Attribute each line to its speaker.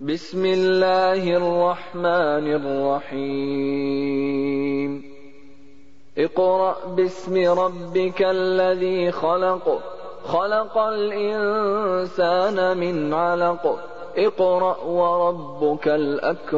Speaker 1: بسم الله الرحمن الرحيم اقرأ باسم ربك الذي خلق خلق الإنسان من علق اقرأ وربك الأكرم